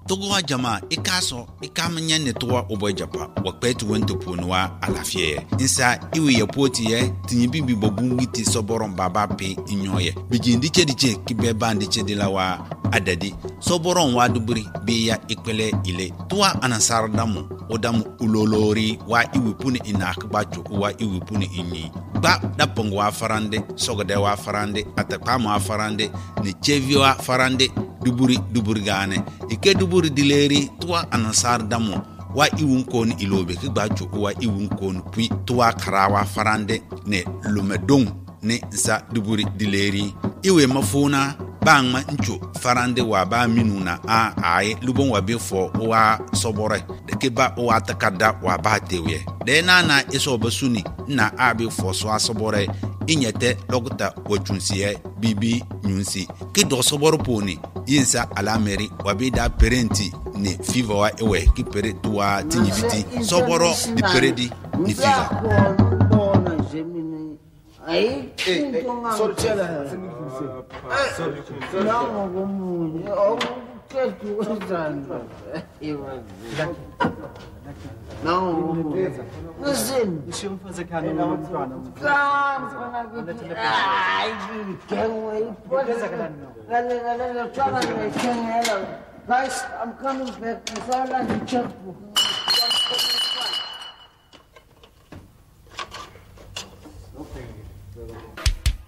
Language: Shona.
togo jama ikaso ikamanya ne towa obojapa wakpetu wento ponwa alafie insa iwe yapoti ye tinyibibi bobungiti soboron baba pe inyoye bijindi chediche kibeba ndiche dilawa adadi soboron waduburi biya ikpele ile towa anasardamu odamu ulolori wa iwipuni inakbacho wa iwipuni inyi ba dapong wa farande sogode wa farande atakama wa farande ni chevi wa farande duburi gane ike duburi dileri tuwa anasar damo wa iwunkon ilobe kigbacho wa iwunkon pui tuwa karawa farande ne lumedong ne za duburi dileri iwe mafuna bangma ncho farande wa ba minuna a ai lubon wa befo wa sobore de keba wa takada wa ba tewe de na iso basuni na abi fo so asobore inyete lokta wachunsiye bibi nyunsi ki do soboro poni yinsa alameri wabida parenti ni fever wa ewe ki pere tuwa tinyibiti soboro di peredi ni fever aí sortela não como eu quero que usando não listen deixa eu fazer carne não ai que eu pode galera guys I'm coming back so I like to check